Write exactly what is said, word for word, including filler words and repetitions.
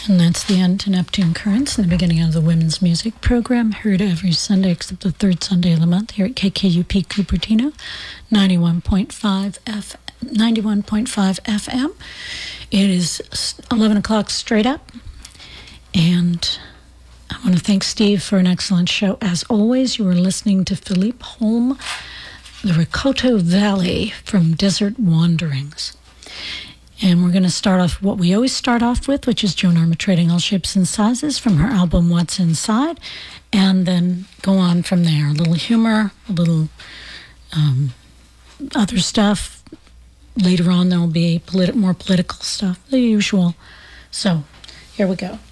And that's the end to Neptune Currents and the beginning of the women's music program, heard every Sunday except the third Sunday of the month here at K K U P Cupertino, ninety-one point five F, ninety-one point five F M. It is eleven o'clock straight up, and I want to thank Steve for an excellent show. As always, you are listening to Philippe Holm, the Ricoto Valley from Desert Wanderings. And we're going to start off what we always start off with, which is Joan Armatrading All Shapes and Sizes from her album What's Inside, and then go on from there. A little humor, a little um, other stuff. Later on, there will be politi- more political stuff, the usual. So, here we go.